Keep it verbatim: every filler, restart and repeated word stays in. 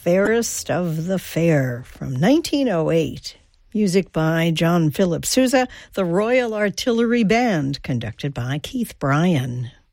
Fairest of the Fair from nineteen oh eight. Music by John Philip Sousa, the Royal Artillery Band, conducted by Keith Bryan.